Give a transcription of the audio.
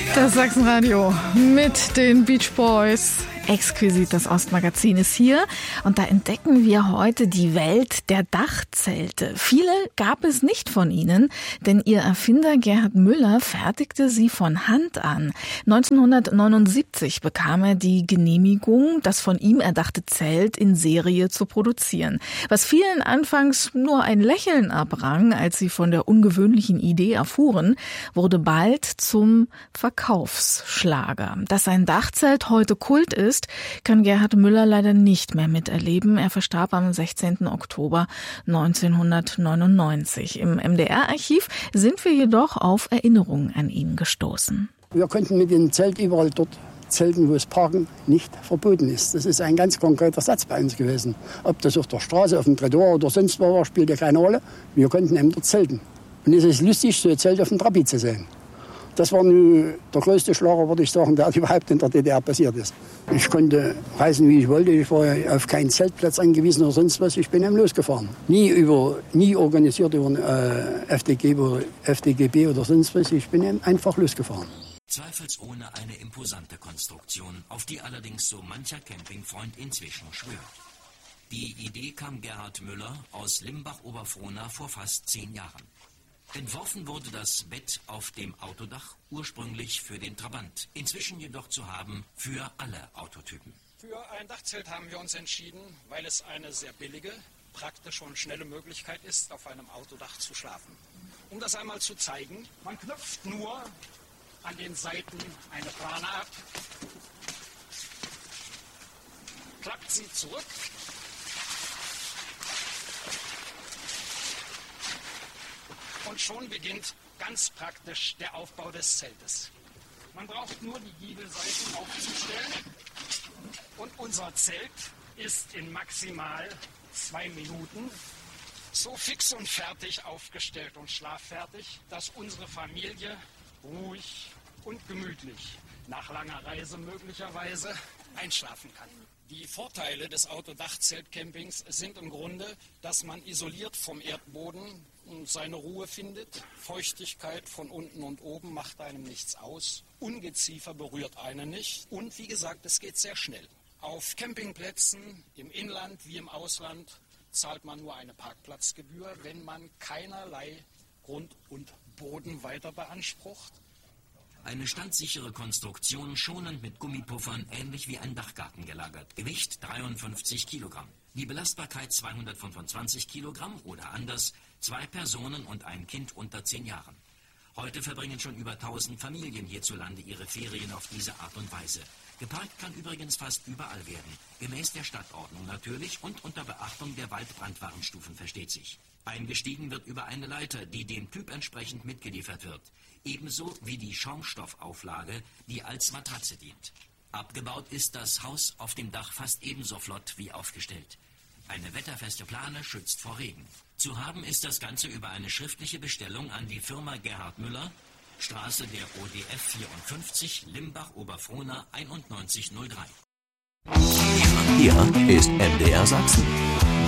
Das Sachsenradio mit den Beach Boys. Exquisit, das Ostmagazin ist hier und da entdecken wir heute die Welt der Dachzelte. Viele gab es nicht von ihnen, denn ihr Erfinder Gerhard Müller fertigte sie von Hand an. 1979 bekam er die Genehmigung, das von ihm erdachte Zelt in Serie zu produzieren. Was vielen anfangs nur ein Lächeln abrang, als sie von der ungewöhnlichen Idee erfuhren, wurde bald zum Verkaufsschlager. Dass ein Dachzelt heute Kult ist, kann Gerhard Müller leider nicht mehr miterleben. Er verstarb am 16. Oktober 1999. Im MDR-Archiv sind wir jedoch auf Erinnerungen an ihn gestoßen. Wir konnten mit dem Zelt überall dort zelten, wo es Parken nicht verboten ist. Das ist ein ganz konkreter Satz bei uns gewesen. Ob das auf der Straße, auf dem Trottoir oder sonst wo war, spielt ja keine Rolle. Wir konnten eben dort zelten. Und es ist lustig, so ein Zelt auf dem Trabi zu sehen. Das war nun der größte Schlager, würde ich sagen, der überhaupt in der DDR passiert ist. Ich konnte reisen, wie ich wollte. Ich war auf keinen Zeltplatz angewiesen oder sonst was. Ich bin eben losgefahren. Nie organisiert über FDGB oder sonst was. Ich bin eben einfach losgefahren. Zweifelsohne eine imposante Konstruktion, auf die allerdings so mancher Campingfreund inzwischen schwört. Die Idee kam Gerhard Müller aus Limbach-Oberfrohna vor fast 10 Jahren. Entworfen wurde das Bett auf dem Autodach ursprünglich für den Trabant, inzwischen jedoch zu haben für alle Autotypen. Für ein Dachzelt haben wir uns entschieden, weil es eine sehr billige, praktische und schnelle Möglichkeit ist, auf einem Autodach zu schlafen. Um das einmal zu zeigen, man knöpft nur an den Seiten eine Plane ab, klappt sie zurück und schon beginnt ganz praktisch der Aufbau des Zeltes. Man braucht nur die Giebelseiten aufzustellen und unser Zelt ist in maximal 2 Minuten so fix und fertig aufgestellt und schlaffertig, dass unsere Familie ruhig und gemütlich nach langer Reise möglicherweise einschlafen kann. Die Vorteile des Autodachzeltcampings sind im Grunde, dass man isoliert vom Erdboden seine Ruhe findet. Feuchtigkeit von unten und oben macht einem nichts aus. Ungeziefer berührt einen nicht. Und wie gesagt, es geht sehr schnell. Auf Campingplätzen im Inland wie im Ausland zahlt man nur eine Parkplatzgebühr, wenn man keinerlei Grund und Boden weiter beansprucht. Eine standsichere Konstruktion, schonend mit Gummipuffern, ähnlich wie ein Dachgarten gelagert. Gewicht 53 Kilogramm. Die Belastbarkeit 225 Kilogramm oder anders 2 Personen und ein Kind unter 10 Jahren. Heute verbringen schon über 1000 Familien hierzulande ihre Ferien auf diese Art und Weise. Geparkt kann übrigens fast überall werden. Gemäß der Stadtordnung natürlich und unter Beachtung der Waldbrandwarnstufen, versteht sich. Eingestiegen wird über eine Leiter, die dem Typ entsprechend mitgeliefert wird. Ebenso wie die Schaumstoffauflage, die als Matratze dient. Abgebaut ist das Haus auf dem Dach fast ebenso flott wie aufgestellt. Eine wetterfeste Plane schützt vor Regen. Zu haben ist das Ganze über eine schriftliche Bestellung an die Firma Gerhard Müller, Straße der ODF 54, Limbach-Oberfrohna 9103. Hier ist MDR Sachsen.